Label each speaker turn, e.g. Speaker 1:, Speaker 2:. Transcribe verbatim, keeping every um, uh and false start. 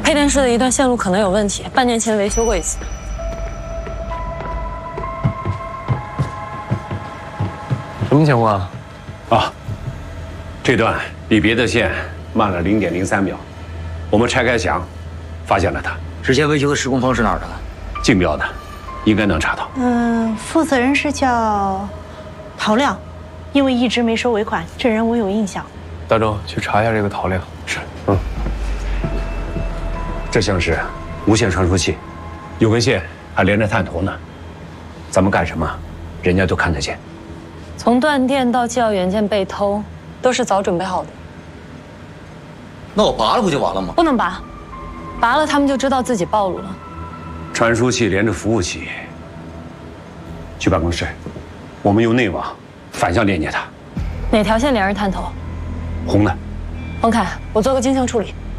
Speaker 1: 配电室的一段线路可能有问题，半年前维修过一次。
Speaker 2: 什么情况？
Speaker 3: 啊，这段比别的线慢了零点零三秒，我们拆开想，发现了它。
Speaker 4: 之前维修的施工方是哪儿的？
Speaker 3: 竞标的，应该能查到。
Speaker 5: 嗯，负责人是叫陶亮，因为一直没收尾款，这人我有印象。
Speaker 2: 大周，去查一下这个陶亮。
Speaker 3: 是，嗯。这像是无线传输器，有根线还连着探头呢。咱们干什么，人家都看得见。
Speaker 1: 从断电到纪要元件被偷，都是早准备好的。
Speaker 4: 那我拔了不就完了吗？
Speaker 1: 不能拔，拔了他们就知道自己暴露了。
Speaker 3: 传输器连着服务器，去办公室，我们用内网反向链接它。
Speaker 1: 哪条线连着探头？
Speaker 3: 红的。
Speaker 1: 冯凯，我做个镜像处理。